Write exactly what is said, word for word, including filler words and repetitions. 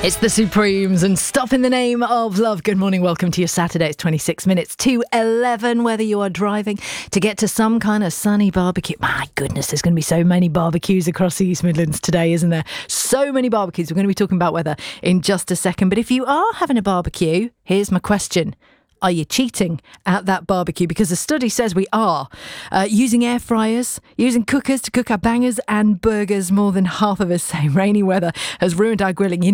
It's the Supremes and Stop in the Name of Love. Good morning, welcome to your Saturday. It's twenty-six minutes to eleven, whether you are driving to get to some kind of sunny barbecue. My goodness, there's going to be so many barbecues across the East Midlands today, isn't there? So many barbecues. We're going to be talking about weather in just a second. But if you are having a barbecue, here's my question. Are you cheating at that barbecue? Because the study says we are. Uh, using air fryers, using cookers to cook our bangers and burgers. More than half of us say rainy weather has ruined our grilling. You